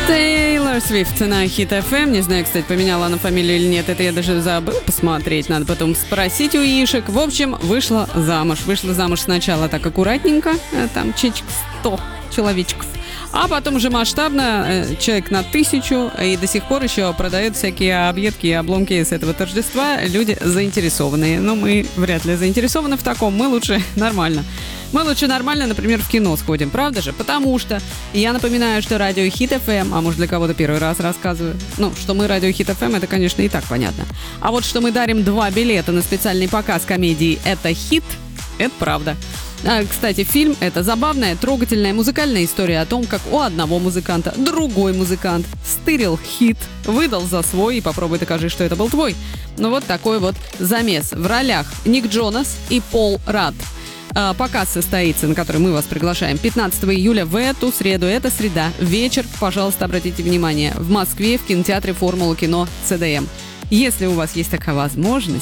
Тейлор Свифт на Хит FM. Не знаю, кстати, поменяла она фамилию или нет. Это я даже забыл посмотреть. Надо потом спросить у Ишек. В общем, вышла замуж. Вышла замуж сначала так аккуратненько. Там чечек 100 человечков. А потом уже масштабно, человек на 1000, и до сих пор еще продают всякие объедки и обломки с этого торжества. Люди заинтересованные. Но мы вряд ли заинтересованы в таком. Мы лучше нормально. Мы лучше нормально, например, в кино сходим, правда же? Потому что я напоминаю, что радио Хит FM, а может для кого-то первый раз рассказываю, что мы радио Хит FM, это, конечно, и так понятно. А вот что мы дарим 2 билета на специальный показ комедии «Это хит», это правда. Кстати, фильм — это забавная, трогательная музыкальная история о том, как у одного музыканта другой музыкант стырил хит, выдал за свой и попробуй докажи, что это был твой. Вот такой вот замес. В ролях Ник Джонас и Пол Радд. Показ состоится, на который мы вас приглашаем 15 июля в эту среду. Это среда. Вечер, пожалуйста, обратите внимание. В Москве в кинотеатре «Формула кино» ЦДМ. Если у вас есть такая возможность,